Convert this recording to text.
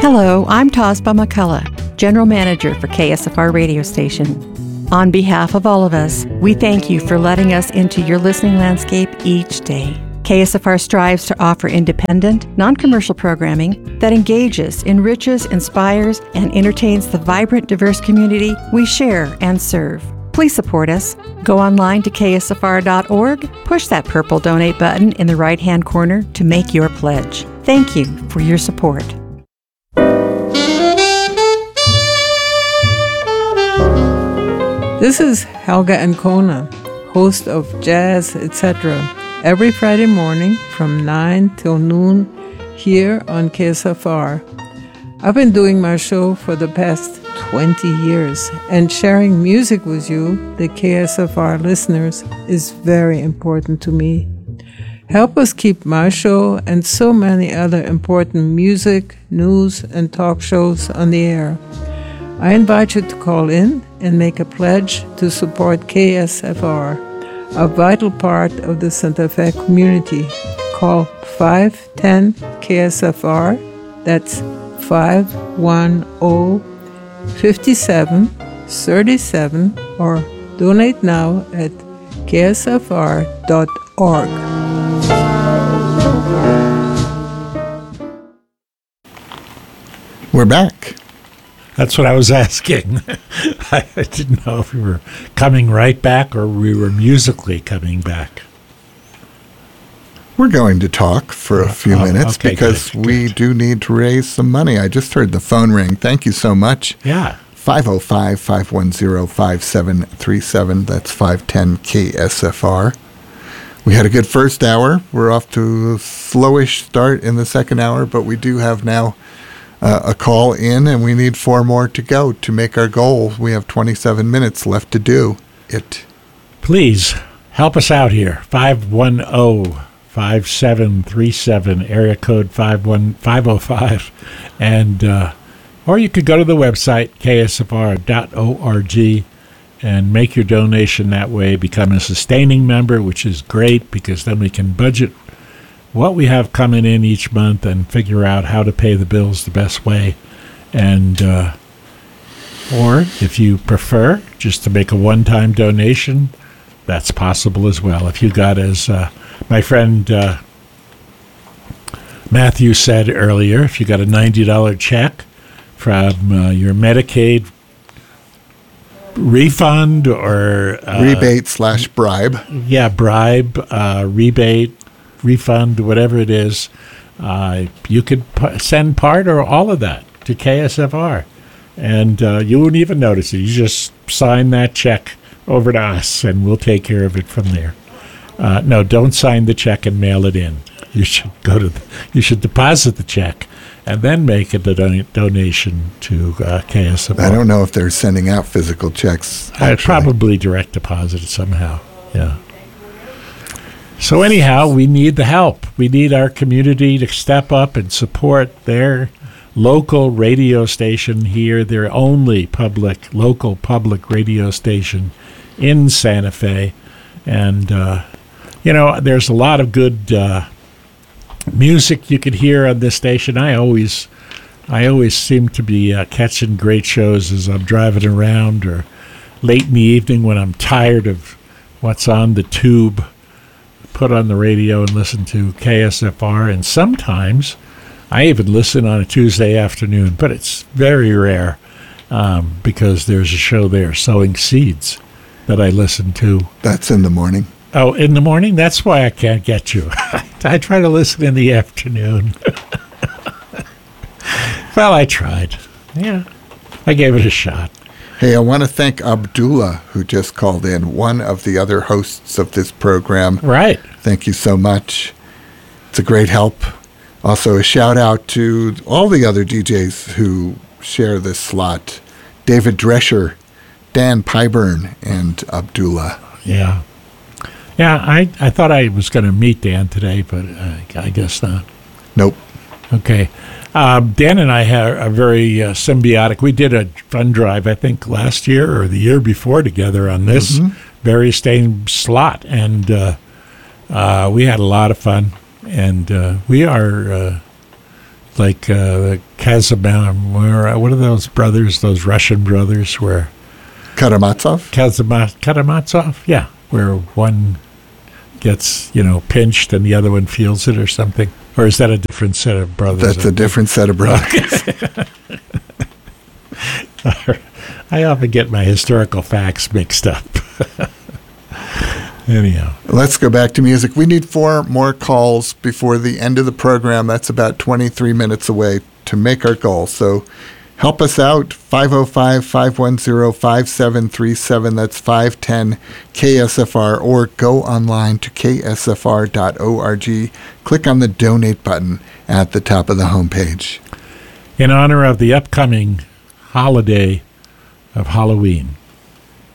Hello, I'm Tazba McCullough, General Manager for KSFR Radio Station. On behalf of all of us, we thank you for letting us into your listening landscape each day. KSFR strives to offer independent, non-commercial programming that engages, enriches, inspires, and entertains the vibrant, diverse community we share and serve. Please support us. Go online to ksfr.org, push that purple donate button in the right-hand corner to make your pledge. Thank you for your support. This is Helga Ancona, host of Jazz Etc. every Friday morning from 9 till noon here on KSFR. I've been doing my show for the past 20 years, and sharing music with you, the KSFR listeners, is very important to me. Help us keep my show and so many other important music, news, and talk shows on the air. I invite you to call in and make a pledge to support KSFR, a vital part of the Santa Fe community. Call 510-KSFR, that's 510-57-37, or donate now at ksfr.org. We're back. That's what I was asking. I didn't know if we were coming right back or we were musically coming back. We're going to talk for a few minutes because we do need to raise some money. I just heard the phone ring. Thank you so much. Yeah. 505-510-5737. That's 510-KSFR. We had a good first hour. We're off to a slowish start in the second hour, but we do have now a call in, and we need 4 more to go to make our goal. We have 27 minutes left to do it. Please help us out here. 510-5737, area code 505. And or you could go to the website, ksfr.org, and make your donation that way. Become a sustaining member, which is great because then we can budget what we have coming in each month and figure out how to pay the bills the best way. And or if you prefer just to make a one-time donation, that's possible as well. If you got, as my friend Matthew said earlier, if you got a $90 check from your Medicaid refund or rebate/bribe. Yeah, bribe, rebate, refund, whatever it is, you could send part or all of that to KSFR, and you wouldn't even notice it. You just sign that check over to us, and we'll take care of it from there. No, don't sign the check and mail it in. You should you should deposit the check and then make a donation to KSFR. I don't know if they're sending out physical checks. Probably direct deposit somehow. Yeah. So anyhow, we need the help. We need our community to step up and support their local radio station here, their only local public radio station in Santa Fe. And, there's a lot of good music you could hear on this station. I always seem to be catching great shows as I'm driving around or late in the evening when I'm tired of what's on the tube. Put on the radio and listen to KSFR, and sometimes I even listen on a Tuesday afternoon, but it's very rare because there's a show there, Sowing Seeds, that I listen to. That's in the morning. Oh, in the morning? That's why I can't get you. I try to listen in the afternoon. Well, I tried. Yeah, I gave it a shot. Hey, I want to thank Abdullah, who just called in, one of the other hosts of this program. Right. Thank you so much. It's a great help. Also, a shout out to all the other DJs who share this slot. David Drescher, Dan Pyburn, and Abdullah. Yeah. Yeah, I thought I was going to meet Dan today, but I guess not. Nope. Okay. Dan and I are very symbiotic. We did a fun drive, I think, last year or the year before together on this very same slot. And we had a lot of fun. And we are like the Kazaman, what are those brothers, those Russian brothers, where Karamazov? Karamazov? Yeah, where one gets, pinched and the other one feels it or something? Or is that a different set of brothers? That's a different set of brothers. I often get my historical facts mixed up. Anyhow. Let's go back to music. We need 4 more calls before the end of the program. That's about 23 minutes away to make our goal. So help us out, 505-510-5737. That's 510-KSFR, or go online to ksfr.org. Click on the donate button at the top of the homepage. In honor of the upcoming holiday of Halloween,